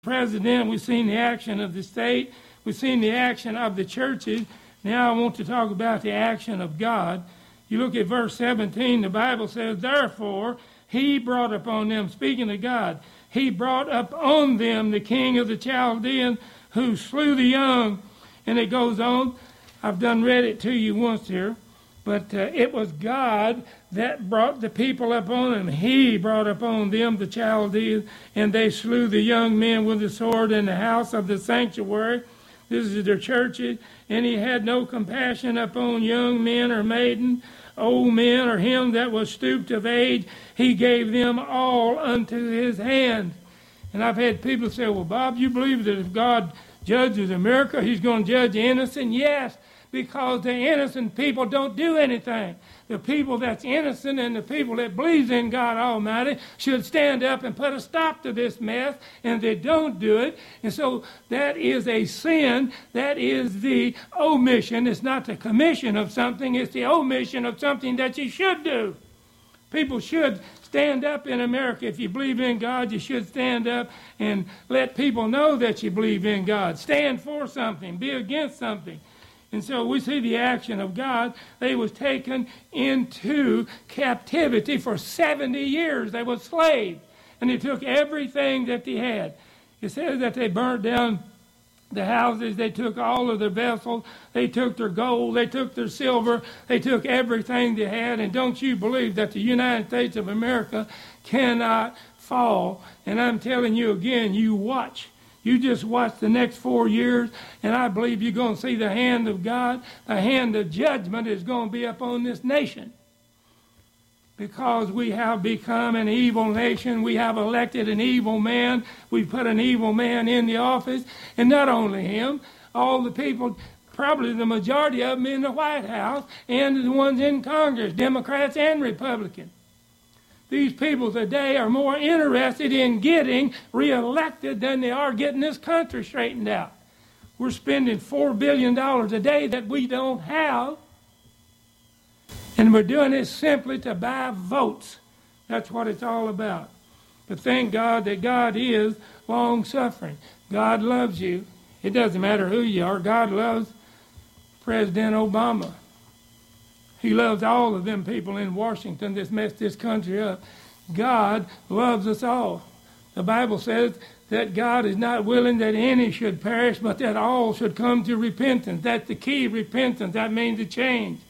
President, we've seen the action of the state, we've seen the action of the churches. Now I want to talk about the action of God. You look at verse 17, the Bible says, therefore he brought upon them, speaking of God, he brought up on them the king of the Chaldeans who slew the young. And it goes on, I've read it to you once here, but it was God that brought the people upon him. He brought upon them the Chaldeans, and they slew the young men with the sword in the house of the sanctuary. This is their churches. And he had no compassion upon young men or maidens, old men, or him that was stooped of age. He gave them all unto his hand. And I've had people say, well, Bob, you believe that if God judges America, he's going to judge the innocent? Yes, because the innocent people don't do anything. The people that's innocent and the people that believes in God Almighty should stand up and put a stop to this mess, and they don't do it. And so that is a sin. That is the omission. It's not the commission of something. It's the omission of something that you should do. People should stand up in America. If you believe in God, you should stand up and let people know that you believe in God. Stand for something. Be against something. And so we see the action of God. They was taken into captivity for 70 years. They were slaves. And they took everything that they had. It says that they burnt down the houses. They took all of their vessels. They took their gold. They took their silver. They took everything they had. And don't you believe that the United States of America cannot fall. And I'm telling you again, you watch. You just watch the next 4 years, and I believe you're going to see the hand of God. The hand of judgment is going to be upon this nation. Because we have become an evil nation. We have elected an evil man. We put an evil man in the office. And not only him, all the people, probably the majority of them in the White House, and the ones in Congress, Democrats and Republicans. These people today are more interested in getting reelected than they are getting this country straightened out. We're spending $4 billion a day that we don't have, and we're doing it simply to buy votes. That's what it's all about. But thank God that God is long-suffering. God loves you. It doesn't matter who you are. God loves President Obama. He loves all of them people in Washington that's messed this country up. God loves us all. The Bible says that God is not willing that any should perish, but that all should come to repentance. That's the key, repentance. That means a change.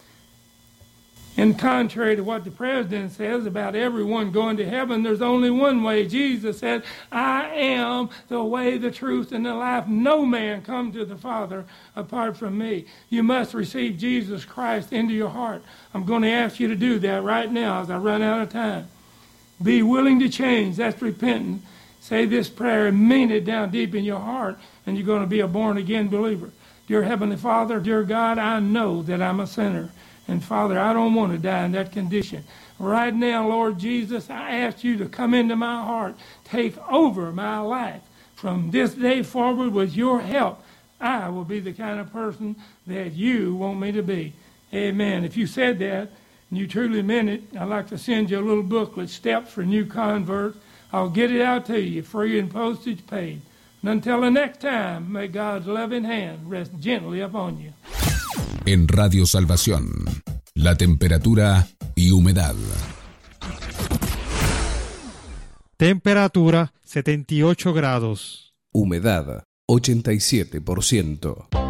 And contrary to what the president says about everyone going to heaven, there's only one way. Jesus said, I am the way, the truth, and the life. No man come to the Father apart from me. You must receive Jesus Christ into your heart. I'm going to ask you to do that right now as I run out of time. Be willing to change. That's repentance. Say this prayer and mean it down deep in your heart, and you're going to be a born-again believer. Dear Heavenly Father, dear God, I know that I'm a sinner. And Father, I don't want to die in that condition. Right now, Lord Jesus, I ask you to come into my heart. Take over my life. From this day forward, with your help, I will be the kind of person that you want me to be. Amen. If you said that, and you truly meant it, I'd like to send you a little booklet, Steps for New Converts. I'll get it out to you, free and postage paid. And until the next time, may God's loving hand rest gently upon you. En Radio Salvación, la temperatura y humedad. Temperatura 78 grados. Humedad 87%.